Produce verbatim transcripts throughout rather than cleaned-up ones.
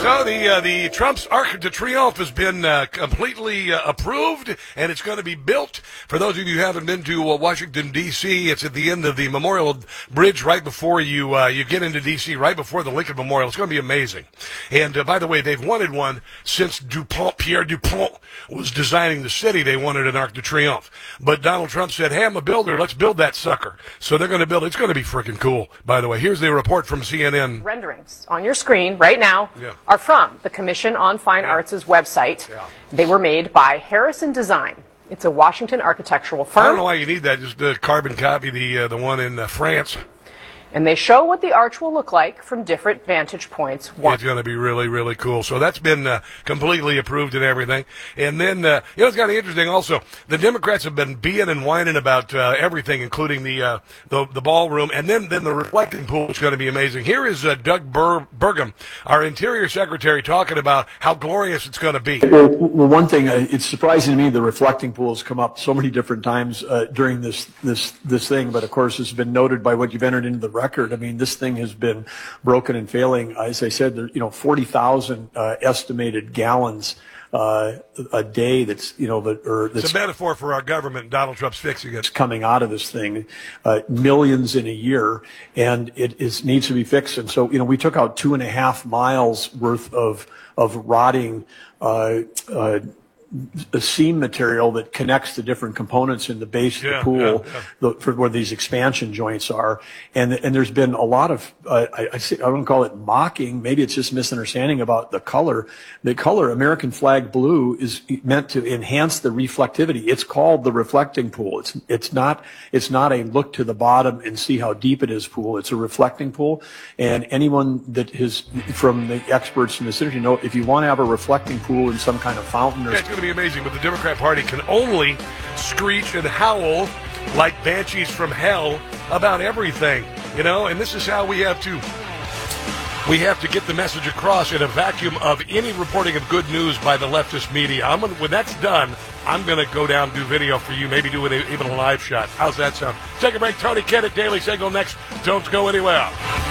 So the uh, the Trump's Arc de Triomphe has been uh, completely uh, approved, and it's going to be built. For those of you who haven't been to uh, Washington, D C, it's at the end of the Memorial Bridge right before you uh, you get into D C, right before the Lincoln Memorial. It's going to be amazing. And uh, by the way, they've wanted one since Dupont, Pierre Dupont was designing the city. They wanted an Arc de Triomphe. But Donald Trump said, hey, I'm a builder. Let's build that sucker. So they're going to build it. It's going to be freaking cool, by the way. Here's the report from C N N. Renderings on your screen right now Yeah. are from the Commission on Fine Yeah. Arts' website. Yeah. They were made by Harrison Design. It's a Washington architectural firm. I don't know why you need that. Just uh, carbon copy the uh, the one in uh, France. And they show what the arch will look like from different vantage points. One. It's going to be really, really cool. So that's been uh, completely approved and everything. And then, uh, you know, it's kind of interesting also. The Democrats have been being and whining about uh, everything, including the, uh, the the ballroom. And then, then the reflecting pool is going to be amazing. Here is uh, Doug Bur- Burgum, our Interior Secretary, talking about how glorious it's going to be. Well, well, one thing, uh, it's surprising to me the reflecting pools come up so many different times uh, during this, this, this thing. But, of course, it's been noted by what you've entered into the record. I mean, this thing has been broken and failing. As I said, there, you know, forty thousand uh, estimated gallons uh, a day. That's you know, that or that's It's a metaphor for our government. Donald Trump's fixing it. coming out of this thing, uh, millions in a year, and it is needs to be fixed. And so, you know, we took out two and a half miles worth of of rotting. Uh, uh, a seam material that connects the different components in the base Yeah, of the pool, yeah, yeah. The, for where these expansion joints are, and and there's been a lot of uh, I I, say, I wouldn't call it mocking, maybe it's just misunderstanding about the color. The color American flag blue is meant to enhance the reflectivity. It's called the reflecting pool. It's it's not it's not a look to the bottom and see how deep it is pool. It's a reflecting pool, and anyone that is from the experts in this industry know if you want to have a reflecting pool in some kind of fountain or Yeah, it's going to be amazing, but the Democrat Party can only screech and howl like banshees from hell about everything, you know, and this is how we have to we have to get the message across in a vacuum of any reporting of good news by the leftist media. I'm gonna, when that's done, I'm going to go down and do video for you, maybe do it even a live shot. How's that sound? Take a break. Tony Kennett, Daily Signal next. Don't go anywhere.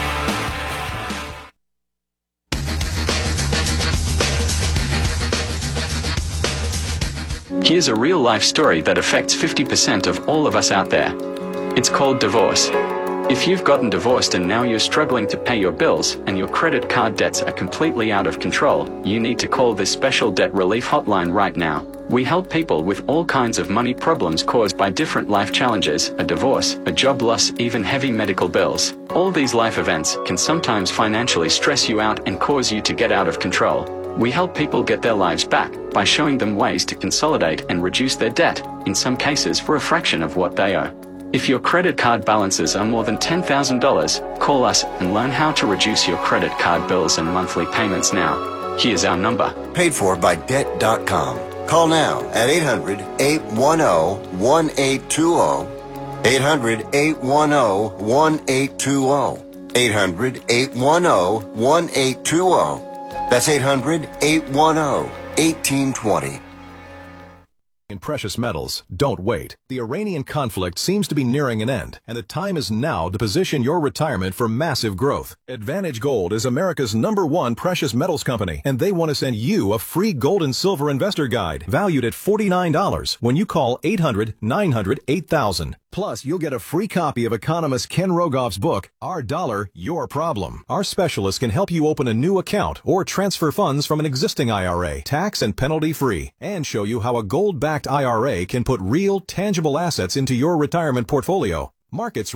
Here's a real-life story that affects fifty percent of all of us out there. It's called divorce. If you've gotten divorced and now you're struggling to pay your bills and your credit card debts are completely out of control, you need to call this special debt relief hotline right now. We help people with all kinds of money problems caused by different life challenges, a divorce, a job loss, even heavy medical bills. All these life events can sometimes financially stress you out and cause you to get out of control. We help people get their lives back by showing them ways to consolidate and reduce their debt, in some cases for a fraction of what they owe. If your credit card balances are more than ten thousand dollars, call us and learn how to reduce your credit card bills and monthly payments now. Here's our number. Paid for by debt dot com. Call now at eight hundred, eight one zero, one eight two zero. eight hundred, eight one zero, one eight two zero. eight hundred, eight one zero, one eight two zero. That's eight hundred, eight one zero, one eight two zero. In precious metals, don't wait. The Iranian conflict seems to be nearing an end, and the time is now to position your retirement for massive growth. Advantage Gold is America's number one precious metals company, and they want to send you a free gold and silver investor guide valued at forty-nine dollars when you call eight hundred, nine hundred, eight thousand. Plus, you'll get a free copy of economist Ken Rogoff's book, Our Dollar, Your Problem. Our specialists can help you open a new account or transfer funds from an existing I R A, tax and penalty free, and show you how a gold-backed I R A can put real, tangible assets into your retirement portfolio. Markets